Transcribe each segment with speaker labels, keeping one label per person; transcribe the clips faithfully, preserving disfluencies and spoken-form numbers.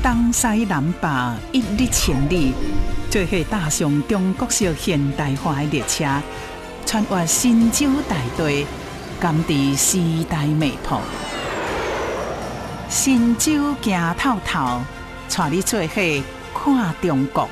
Speaker 1: 东西南北一日千里，做伙踏上中国式现代化的列车，穿越神州大地，感知时代脉搏。神州行透透，带你做伙看中国。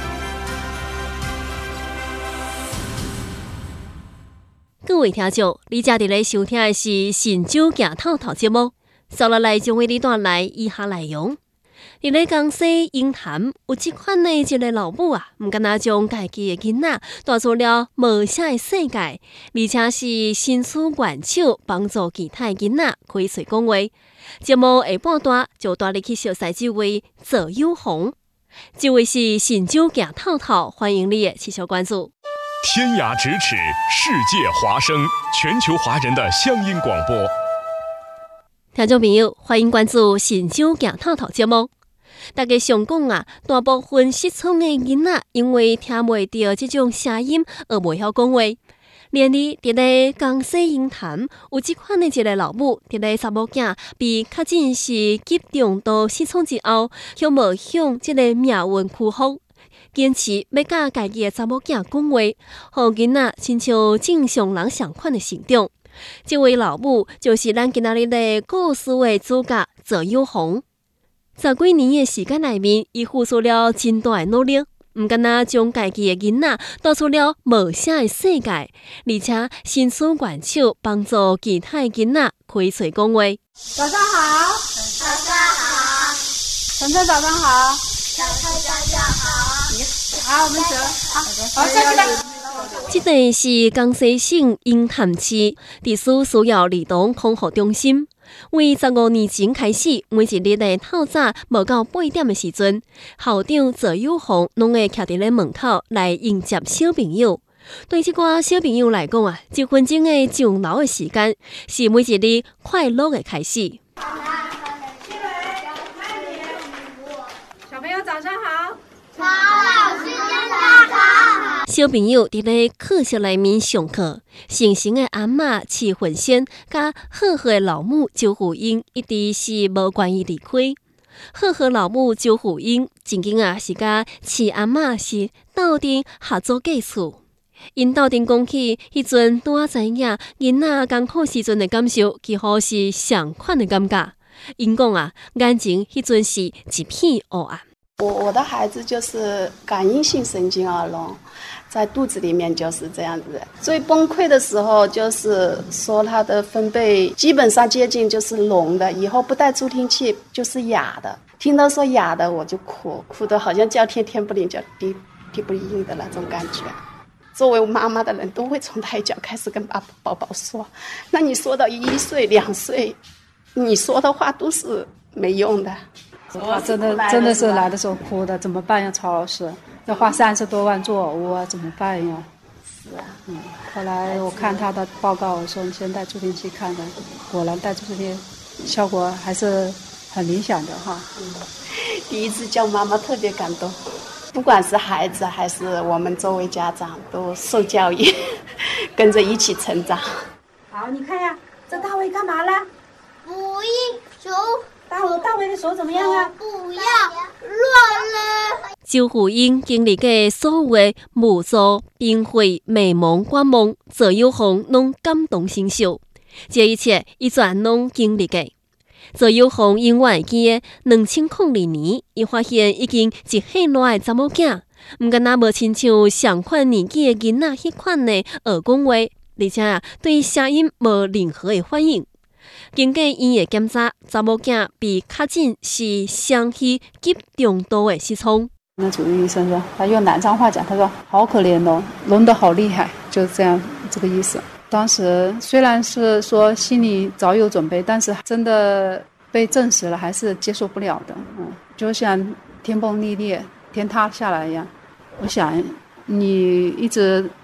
Speaker 2: 各位听众，你正伫咧收听的是《神州行透透》节目，接落来将为你带来以下内容。伫咧江西鹰潭有即款的一个老母啊，毋敢若将家己的囡仔带出了无写的世界，而且是伸出援手帮助其他囡仔开嘴讲话。节目下半段就带你去熟悉这位左友红，这位是神州行透透，欢迎你的持续关注。
Speaker 3: 天涯咫尺，世界华声，全球华人的乡音广播。
Speaker 2: 听众朋友，欢迎关注神州行透透节目。大家常讲啊，大部分失聪的囡仔因为听袂到这种声音而袂晓讲话。连哩伫咧江西鹰潭有即款的一个老母，伫咧查某囝被确诊是急重度失聪之后，却无向即个命运屈服，坚持要甲家己的查某囝讲话，互囡仔亲像正常人相款的成长。这位老母就是咱今仔日的故事的主角左友红。十几年的时间内面，伊付出了真大的努力，毋敢若将家己的囡仔带出了无声的世界，而且伸出援手帮助其他的囡仔开嘴讲话。
Speaker 4: 早上好，
Speaker 5: 早上好，
Speaker 4: 晨晨早上好，
Speaker 5: 小蔡早上好。
Speaker 4: 好，我们走，好，好，下去吧。
Speaker 2: 这个是江西省鹰潭市特殊需要儿童康复中心。为十五年前开始，每一日的透早无到八点的时阵，校长左友红拢会徛伫咧门口来迎接小朋友。对这个小朋友来讲啊，一分钟的上楼的时间，是每一日快乐的开始。
Speaker 4: 小朋友早上好。
Speaker 5: 曹老师早上好。
Speaker 2: 小朋友伫咧课室内面上课，成成的阿嬷饲魂仙，甲赫赫的老母周虎英一直是无愿意离开。赫赫老母周虎英曾经啊是甲饲阿嬷是斗阵合作计厝，因斗阵讲起迄阵拄仔知影囡仔艰苦时阵的感受，几乎是相款的感觉。因讲啊，眼睛迄阵是一片黑暗。
Speaker 6: 我我的孩子就是感应性神经耳聋，在肚子里面就是这样子。最崩溃的时候就是说他的分贝基本上接近就是聋的，以后不带助听器就是哑的。听到说哑的我就哭，哭得好像叫天天不灵叫地地不应的那种感觉。作为妈妈的人都会从胎教开始跟爸宝宝说，那你说到一岁两岁，你说的话都是没用的。
Speaker 4: 我真的真的是来的时候哭的，怎么办呀？曹老师要花三十多万做我怎么办呀？
Speaker 6: 是啊，
Speaker 4: 嗯。后来我看他的报告，我说你先带助听器看的，果然带助听器效果还是很理想的哈。
Speaker 6: 嗯，第一次叫妈妈特别感动，不管是孩子还是我们作为家长都受教育，跟着一起成长。
Speaker 4: 好，你看呀，这大卫干嘛了？
Speaker 5: 捕蝇手。
Speaker 4: 大伟大伟的手怎么样啊？
Speaker 5: 不要乱了。
Speaker 2: 周虎英经历过所有的无助、崩溃、迷茫、观望，左友红拢感同身受。这一切，伊全拢经历过。左友红永远会记得，两千零二年，伊发现已经一岁大的查某囝，毋敢若无亲像上款年纪的囡仔迄款的学讲话，而且啊，对声音无任何的反应。经过医院检查，查某囝被确诊是双耳急重度的失聪。
Speaker 4: 那主治医生说，他用南昌话讲，他说好可怜哦，聋得好厉害，就是这样这个意思。当时虽然是说心里早有准备，但是真的被证实了，还是接受不了的。嗯，就像天崩地裂、天塌下来一样。我想你一直